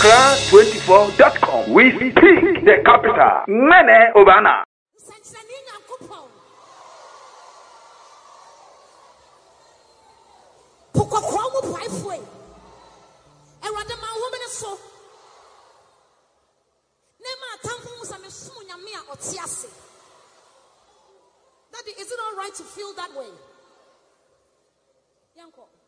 Accra24.com. We speak the capital. Mene Obana. Daddy, is it all right to feel that way? Yanko.